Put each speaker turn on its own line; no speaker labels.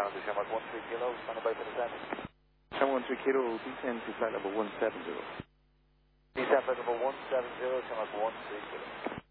Roger, Shamrock 13 Kilo, standing by for descent.
Shamrock 13 Kilo, descend to flight level 170.
Descent flight level 170, Shamrock 13 Kilo.